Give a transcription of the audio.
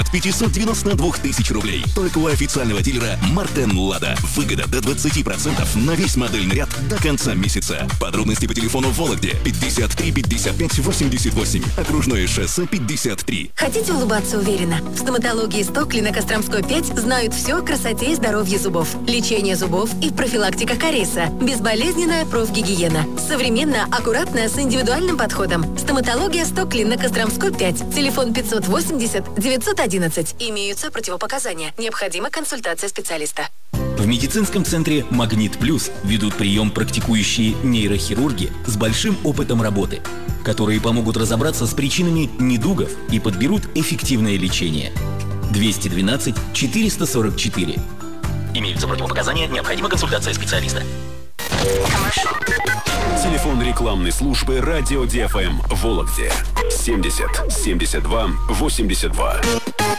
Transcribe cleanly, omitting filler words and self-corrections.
от 592 тысяч рублей. Только у официального дилера Мартен Лада. Выгода до 20% на весь модельный ряд до конца месяца. Подробности по телефону в Вологде 53 55 88. Окружное шоссе 53. Хотите улыбаться уверенно? В стоматологии Стокли на Костромской 5 знают все о красоте и здоровье зубов. Лечение зубов и профилактика кариеса. Безболезненная профгигиена. Современно, аккуратно, с индивидуальным подходом. Стоматология Стокли на Костромской 5. Телефон 580 911. Имеются противопоказания. Необходима консультация специалиста. В медицинском центре «Магнит Плюс» ведут прием практикующие нейрохирурги с большим опытом работы, которые помогут разобраться с причинами недугов и подберут эффективное лечение. 212 444. Имеются противопоказания, необходима консультация специалиста. Телефон рекламной службы «Радио ДФМ» в Вологде 70 72 82.